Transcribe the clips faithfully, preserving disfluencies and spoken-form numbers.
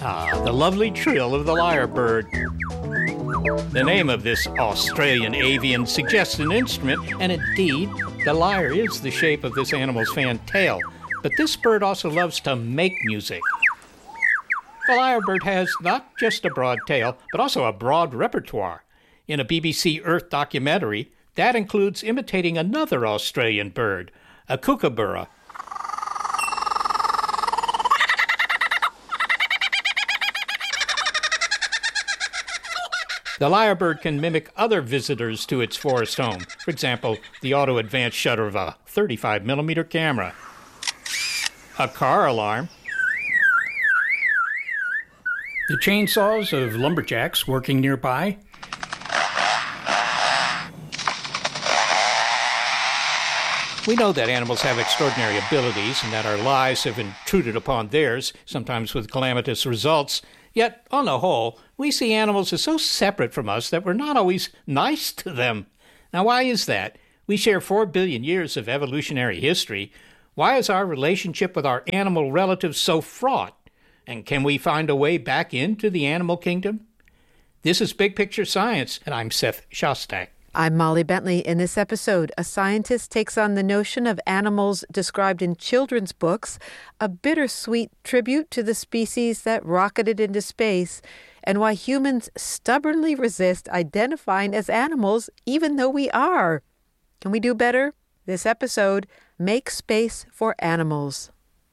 Ah, the lovely trill of the lyrebird. The name of this Australian avian suggests an instrument, and indeed, the lyre is the shape of this animal's fan tail. But this bird also loves to make music. The lyrebird has not just a broad tail, but also a broad repertoire. In a B B C Earth documentary, that includes imitating another Australian bird, a kookaburra. The lyrebird can mimic other visitors to its forest home. For example, the auto-advanced shutter of a thirty-five millimeter camera, a car alarm, the chainsaws of lumberjacks working nearby, We know that animals have extraordinary abilities and that our lives have intruded upon theirs, sometimes with calamitous results. Yet, on the whole, we see animals as so separate from us that we're not always nice to them. Now, why is that? We share four billion years of evolutionary history. Why is our relationship with our animal relatives so fraught? And can we find a way back into the animal kingdom? This is Big Picture Science, and I'm Seth Shostak. I'm Molly Bentley. In this episode, a scientist takes on the notion of animals described in children's books, a bittersweet tribute to the species that rocketed into space, and why humans stubbornly resist identifying as animals even though we are. Can we do better? This episode, Make Space for Animals.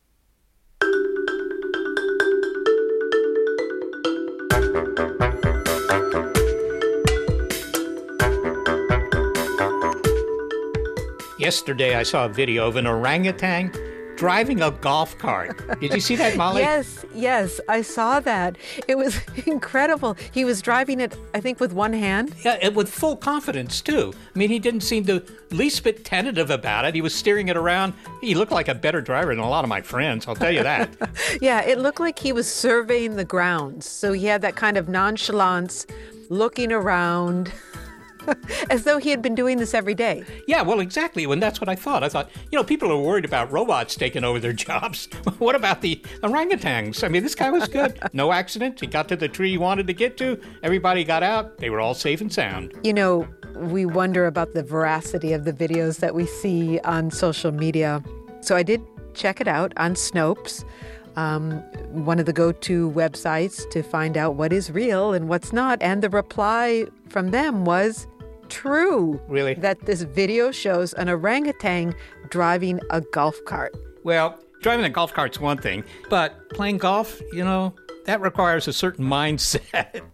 Yesterday, I saw a video of an orangutan driving a golf cart. Did you see that, Molly? Yes, yes, I saw that. It was incredible. He was driving it, I think, with one hand. Yeah, and with full confidence, too. I mean, he didn't seem the least bit tentative about it. He was steering it around. He looked like a better driver than a lot of my friends, I'll tell you that. Yeah, it looked like he was surveying the grounds. So he had that kind of nonchalance, looking around, as though he had been doing this every day. Yeah, well, exactly. And that's what I thought. I thought, you know, people are worried about robots taking over their jobs. What about the orangutans? I mean, this guy was good. No accident. He got to the tree he wanted to get to. Everybody got out. They were all safe and sound. You know, we wonder about the veracity of the videos that we see on social media. So I did check it out on Snopes, um, one of the go-to websites to find out what is real and what's not. And the reply from them was true. Really? That this video shows an orangutan driving a golf cart. Well, driving a golf cart's one thing, but playing golf, you know, that requires a certain mindset.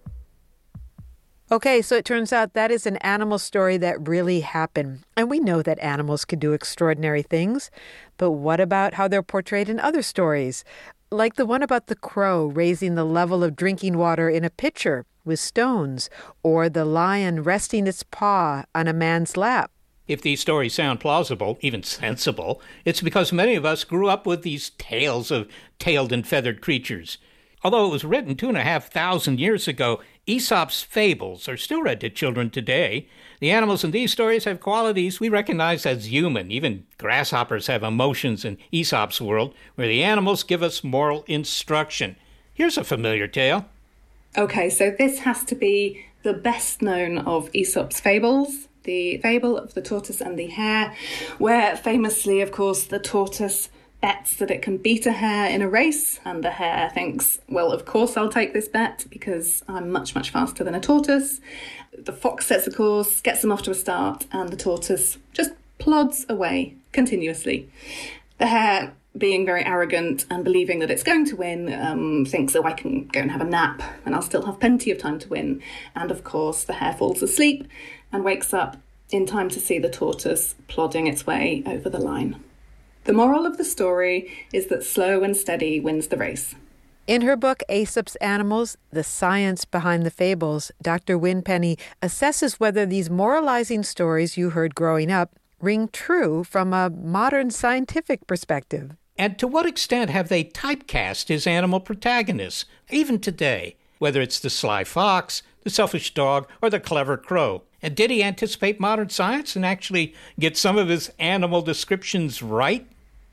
Okay, so it turns out that is an animal story that really happened. And we know that animals can do extraordinary things. But what about how they're portrayed in other stories? Like the one about the crow raising the level of drinking water in a pitcher with stones, or the lion resting its paw on a man's lap. If these stories sound plausible, even sensible, it's because many of us grew up with these tales of tailed and feathered creatures. Although it was written two and a half thousand years ago, Aesop's fables are still read to children today. The animals in these stories have qualities we recognize as human. Even grasshoppers have emotions in Aesop's world, where the animals give us moral instruction. Here's a familiar tale. Okay, so this has to be the best known of Aesop's fables, the fable of the tortoise and the hare, where famously, of course, the tortoise bets that it can beat a hare in a race, and the hare thinks, well, of course I'll take this bet because I'm much, much faster than a tortoise. The fox sets a course, gets them off to a start, and the tortoise just plods away continuously. The hare, being very arrogant and believing that it's going to win, um, thinks, oh, I can go and have a nap and I'll still have plenty of time to win. And of course, the hare falls asleep and wakes up in time to see the tortoise plodding its way over the line. The moral of the story is that slow and steady wins the race. In her book, Aesop's Animals, The Science Behind the Fables, Doctor Wynne Penny assesses whether these moralizing stories you heard growing up ring true from a modern scientific perspective. And to what extent have they typecast his animal protagonists, even today, whether it's the sly fox, the selfish dog, or the clever crow? And did he anticipate modern science and actually get some of his animal descriptions right?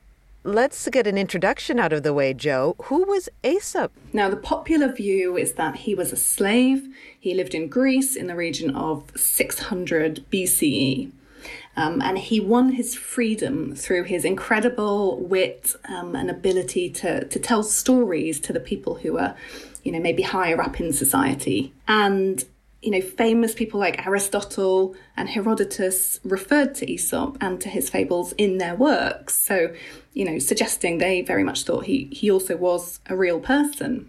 let's get an introduction out of the way, Jo. Who was Aesop? Now, the popular view is that he was a slave. He lived in Greece in the region of six hundred B C E. Um, and he won his freedom through his incredible wit um, and ability to, to tell stories to the people who are, you know, maybe higher up in society. And, you know, famous people like Aristotle and Herodotus referred to Aesop and to his fables in their works. So, you know, suggesting they very much thought he, he also was a real person.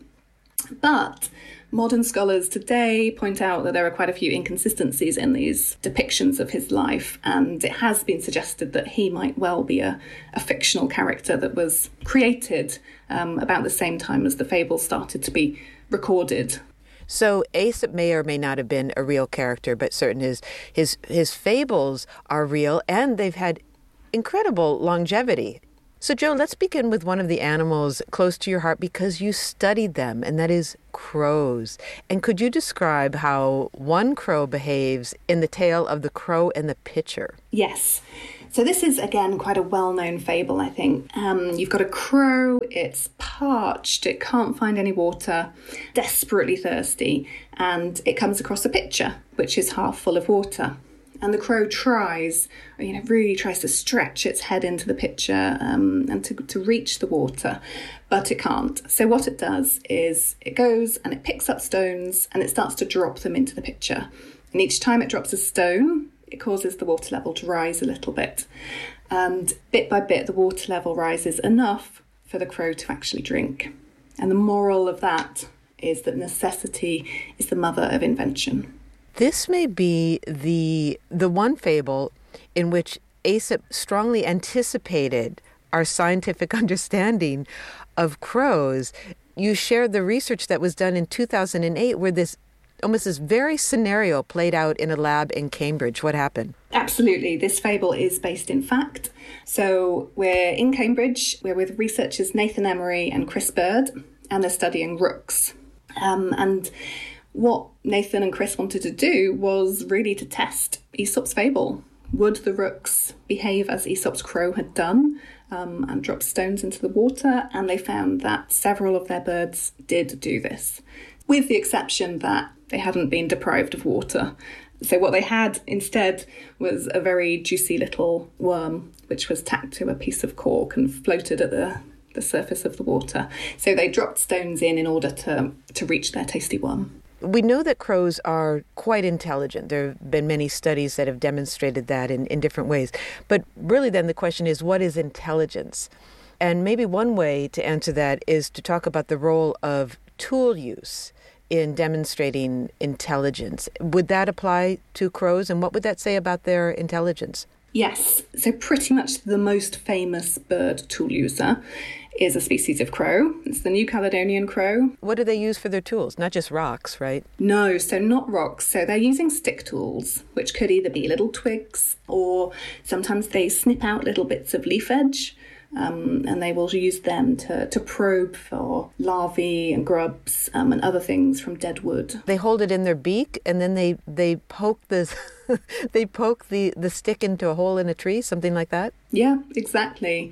But modern scholars today point out that there are quite a few inconsistencies in these depictions of his life, and it has been suggested that he might well be a, a fictional character that was created um, about the same time as the fables started to be recorded. So Aesop may or may not have been a real character, but certain his his his fables are real, and they've had incredible longevity. So, Jo, let's begin with one of the animals close to your heart because you studied them, and that is crows. And could you describe how one crow behaves in the tale of The Crow and the Pitcher? Yes. So this is, again, quite a well-known fable, I think. Um, you've got a crow, it's parched, it can't find any water, desperately thirsty, and it comes across a pitcher, which is half full of water. And the crow tries, you know, really tries to stretch its head into the pitcher um, and to, to reach the water, but it can't. So what it does is it goes and it picks up stones and it starts to drop them into the pitcher. And each time it drops a stone, it causes the water level to rise a little bit. And bit by bit, the water level rises enough for the crow to actually drink. And the moral of that is that necessity is the mother of invention. This may be the the one fable in which Aesop strongly anticipated our scientific understanding of crows. You shared the research that was done in two thousand eight where this almost this very scenario played out in a lab in Cambridge. What happened? Absolutely. This fable is based in fact. So we're in Cambridge. We're with researchers Nathan Emery and Chris Bird, and they're studying rooks. Um, and what Nathan and Chris wanted to do was really to test Aesop's fable. Would the rooks behave as Aesop's crow had done um, and drop stones into the water? And they found that several of their birds did do this, with the exception that they hadn't been deprived of water. So what they had instead was a very juicy little worm, which was tacked to a piece of cork and floated at the, the surface of the water. So they dropped stones in in order to, to reach their tasty worm. We know that crows are quite intelligent. There have been many studies that have demonstrated that in, in different ways. But really then the question is, what is intelligence? And maybe one way to answer that is to talk about the role of tool use in demonstrating intelligence. Would that apply to crows? And what would that say about their intelligence? Yes. So pretty much the most famous bird tool user is a species of crow. It's the New Caledonian crow. What do they use for their tools? Not just rocks, right? No, so not rocks. So they're using stick tools, which could either be little twigs or sometimes they snip out little bits of leaf edge. Um, and they will use them to, to probe for larvae and grubs um, and other things from dead wood. They hold it in their beak and then they, they poke the they poke the, the stick into a hole in a tree, something like that? Yeah, exactly.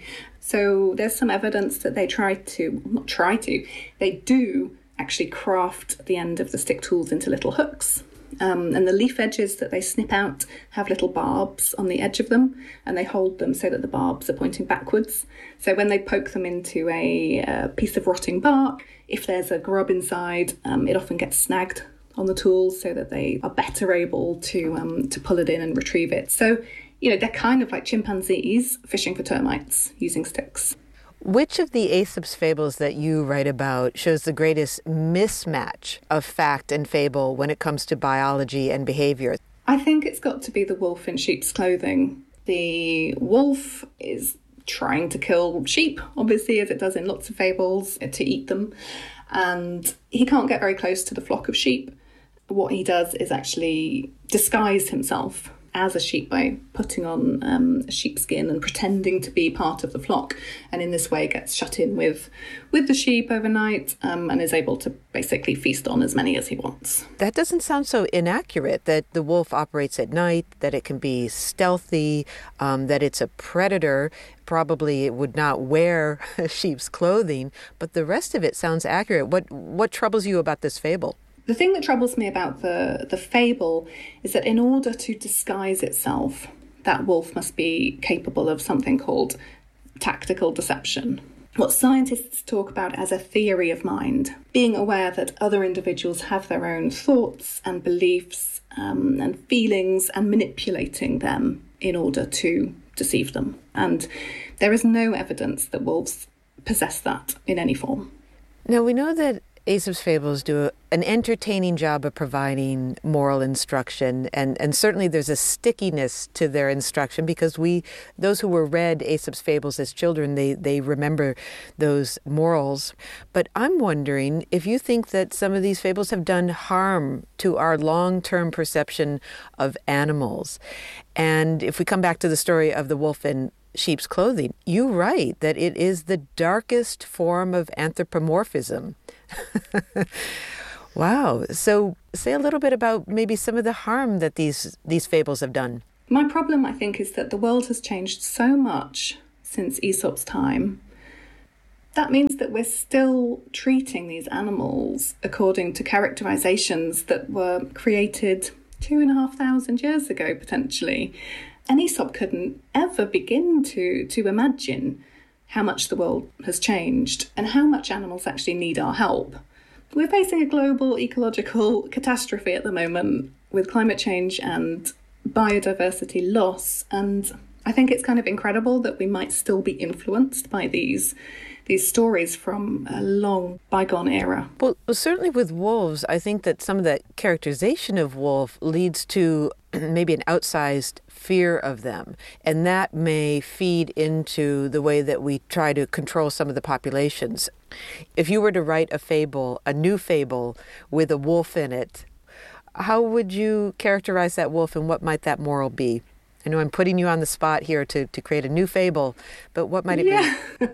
So there's some evidence that they try to, not try to, they do actually craft the end of the stick tools into little hooks. Um, and the leaf edges that they snip out have little barbs on the edge of them, and they hold them so that the barbs are pointing backwards. So when they poke them into a, a piece of rotting bark, if there's a grub inside, um, it often gets snagged on the tools so that they are better able to um, to pull it in and retrieve it. So, you know, they're kind of like chimpanzees fishing for termites using sticks. Which of the Aesop's fables that you write about shows the greatest mismatch of fact and fable when it comes to biology and behavior? I think it's got to be the wolf in sheep's clothing. The wolf is trying to kill sheep, obviously, as it does in lots of fables, to eat them. And he can't get very close to the flock of sheep. What he does is actually disguise himself as a sheep by putting on um, a sheepskin and pretending to be part of the flock, and in this way gets shut in with with the sheep overnight um, and is able to basically feast on as many as he wants. That doesn't sound so inaccurate, that the wolf operates at night, that it can be stealthy, um, that it's a predator. Probably it would not wear sheep's clothing, but the rest of it sounds accurate. What what troubles you about this fable? The thing that troubles me about the, the fable is that in order to disguise itself, that wolf must be capable of something called tactical deception. What scientists talk about as a theory of mind, being aware that other individuals have their own thoughts and beliefs um, and feelings and manipulating them in order to deceive them. And there is no evidence that wolves possess that in any form. Now, we know that Aesop's fables do an entertaining job of providing moral instruction, and, and certainly there's a stickiness to their instruction because we, those who were read Aesop's fables as children, they, they remember those morals. But I'm wondering if you think that some of these fables have done harm to our long-term perception of animals. And if we come back to the story of the wolf in sheep's clothing, you write that it is the darkest form of anthropomorphism. Wow. So say a little bit about maybe some of the harm that these these fables have done. My problem, I think, is that the world has changed so much since Aesop's time. That means that we're still treating these animals according to characterizations that were created two and a half thousand years ago, potentially. And Aesop couldn't ever begin to, to imagine how much the world has changed and how much animals actually need our help. We're facing a global ecological catastrophe at the moment with climate change and biodiversity loss. And I think it's kind of incredible that we might still be influenced by these these stories from a long bygone era. Well, certainly with wolves, I think that some of the characterization of wolf leads to maybe an outsized fear of them. And that may feed into the way that we try to control some of the populations. If you were to write a fable, a new fable with a wolf in it, how would you characterize that wolf and what might that moral be? I know I'm putting you on the spot here to, to create a new fable, but what might it yeah. be?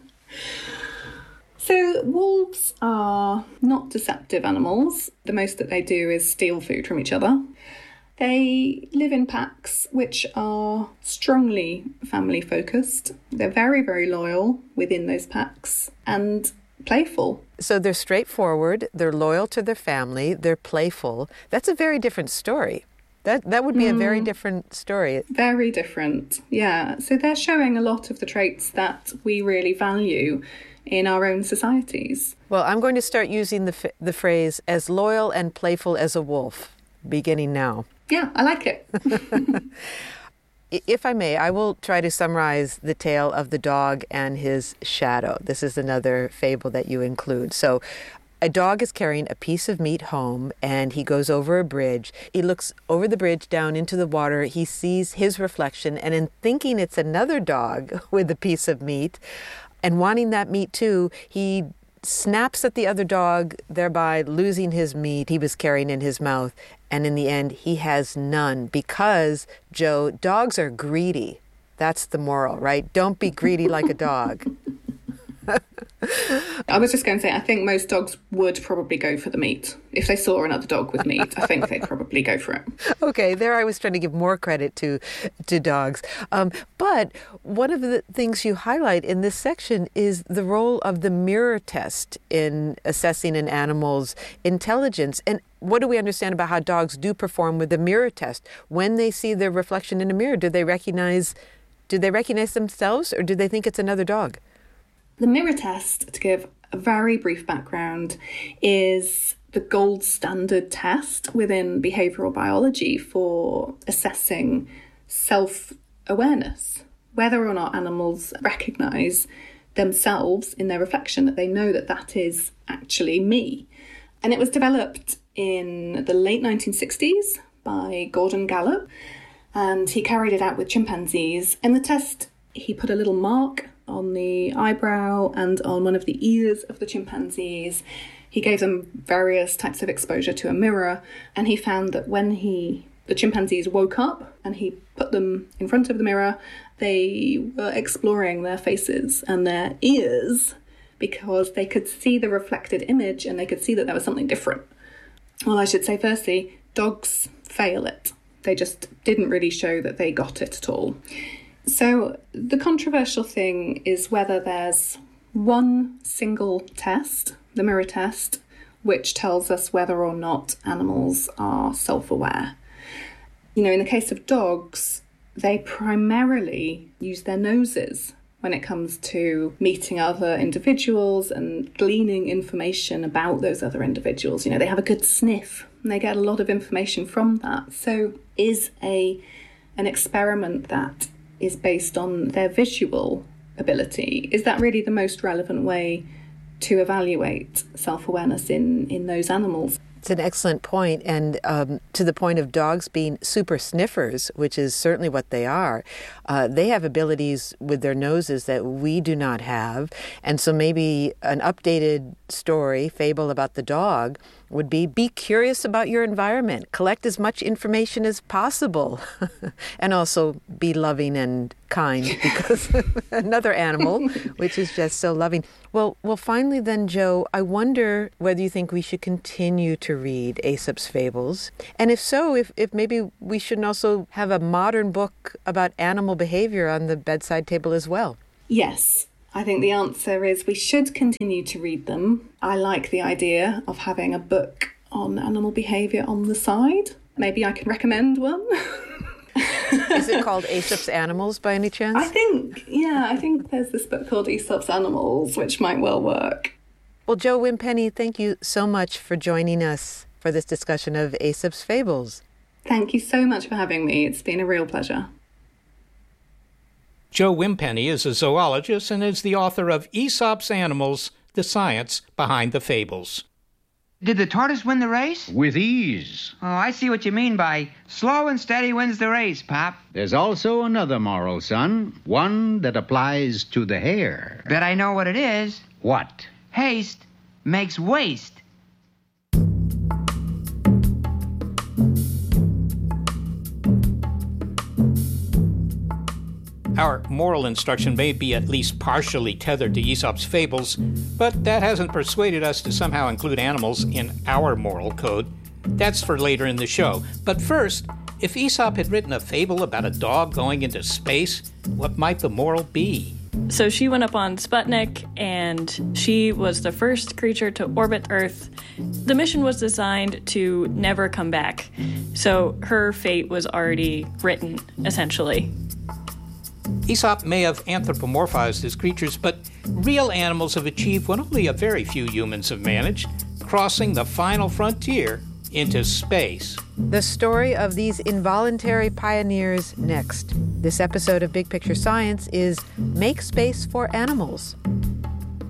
So wolves are not deceptive animals. The most that they do is steal food from each other. They live in packs which are strongly family focused. They're very, very loyal within those packs and playful. So they're straightforward, they're loyal to their family, they're playful. That's a very different story. That that would be mm. a very different story. Very different, yeah. So they're showing a lot of the traits that we really value in our own societies. Well, I'm going to start using the f- the phrase as loyal and playful as a wolf, beginning now. Yeah, I like it. If I may, I will try to summarize the tale of the dog and his shadow. This is another fable that you include. So a dog is carrying a piece of meat home and he goes over a bridge. He looks over the bridge down into the water. He sees his reflection, and in thinking it's another dog with a piece of meat and wanting that meat too, he snaps at the other dog, thereby losing his meat he was carrying in his mouth. And in the end, he has none because, Joe, dogs are greedy. That's the moral, right? Don't be greedy like a dog. I was just going to say, I think most dogs would probably go for the meat. If they saw another dog with meat, I think they'd probably go for it. Okay, there I was trying to give more credit to to dogs. Um, but one of the things you highlight in this section is the role of the mirror test in assessing an animal's intelligence. And what do we understand about how dogs do perform with the mirror test? When they see their reflection in a mirror, do they recognize, do they recognize themselves, or do they think it's another dog? The mirror test, to give a very brief background, is the gold standard test within behavioural biology for assessing self-awareness, whether or not animals recognise themselves in their reflection, that they know that that is actually me. And it was developed in the late nineteen sixties by Gordon Gallup, and he carried it out with chimpanzees. In the test, he put a little mark on the eyebrow and on one of the ears of the chimpanzees. He gave them various types of exposure to a mirror, and he found that when he The chimpanzees woke up and he put them in front of the mirror. They were exploring their faces and their ears because they could see the reflected image and they could see that there was something different. Well, I should say firstly, dogs fail it. They just didn't really show that they got it at all. So the controversial thing is whether there's one single test, the mirror test, which tells us whether or not animals are self-aware. You know, in the case of dogs, they primarily use their noses when it comes to meeting other individuals and gleaning information about those other individuals. You know, they have a good sniff and they get a lot of information from that. So is a an experiment that is based on their visual ability, is that really the most relevant way to evaluate self-awareness in, in those animals? It's an excellent point, and um, to the point of dogs being super sniffers, which is certainly what they are, uh, they have abilities with their noses that we do not have, and so maybe an updated story, fable about the dog would be, be curious about your environment, collect as much information as possible, and also be loving and kind, because another animal, which is just so loving. Well, well, finally then, Jo, I wonder whether you think we should continue to read Aesop's Fables, and if so, if, if maybe we should also have a modern book about animal behavior on the bedside table as well. Yes. I think the answer is we should continue to read them. I like the idea of having a book on animal behaviour on the side. Maybe I can recommend one. Is it called Aesop's Animals by any chance? I think, yeah, I think there's this book called Aesop's Animals, which might well work. Well, Jo Wimpenny, thank you so much for joining us for this discussion of Aesop's Fables. Thank you so much for having me. It's been a real pleasure. Jo Wimpenny is a zoologist and is the author of Aesop's Animals, The Science Behind the Fables. Did the tortoise win the race? With ease. Oh, I see what you mean by slow and steady wins the race, Pop. There's also another moral, son, one that applies to the hare. Bet I know what it is. What? Haste makes waste. Our moral instruction may be at least partially tethered to Aesop's Fables, but that hasn't persuaded us to somehow include animals in our moral code. That's for later in the show. But first, if Aesop had written a fable about a dog going into space, what might the moral be? So she went up on Sputnik, and she was the first creature to orbit Earth. The mission was designed to never come back, so her fate was already written, essentially. Aesop may have anthropomorphized his creatures, but real animals have achieved what only a very few humans have managed, crossing the final frontier into space. The story of these involuntary pioneers next. This episode of Big Picture Science is Make Space for Animals.